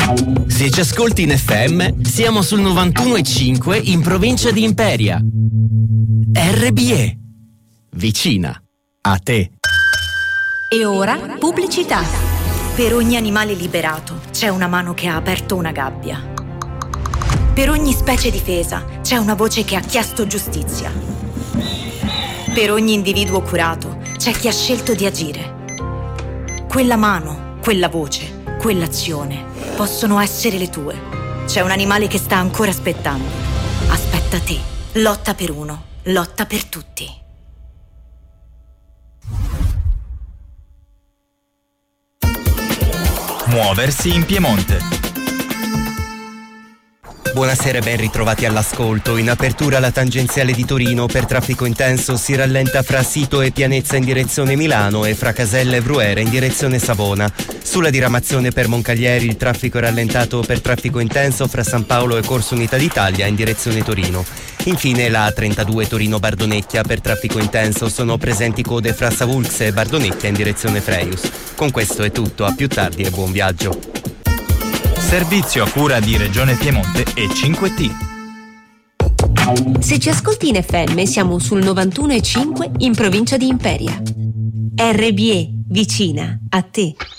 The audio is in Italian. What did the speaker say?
Se ci ascolti in FM, siamo sul 91,5 in provincia di Imperia. RBE, vicina a te. E ora pubblicità. Per ogni animale liberato c'è una mano che ha aperto una gabbia. Per ogni specie difesa c'è una voce che ha chiesto giustizia. Per ogni individuo curato c'è chi ha scelto di agire. Quella mano, quella voce, quell'azione possono essere le tue. C'è un animale che sta ancora aspettando. Aspetta te. Lotta per uno, lotta per tutti. Muoversi in Piemonte. Buonasera e ben ritrovati all'ascolto. In apertura la tangenziale di Torino per traffico intenso si rallenta fra Sito e Pianezza in direzione Milano e fra Casella e Bruera in direzione Savona. Sulla diramazione per Moncaglieri il traffico è rallentato per traffico intenso fra San Paolo e Corso Unità d'Italia in direzione Torino. Infine la A32 Torino-Bardonecchia per traffico intenso sono presenti code fra Savulx e Bardonecchia in direzione Freius. Con questo è tutto, a più tardi e buon viaggio. Servizio a cura di Regione Piemonte e 5T. Se ci ascolti in FM siamo sul 91,5 in provincia di Imperia. RBE, vicina a te.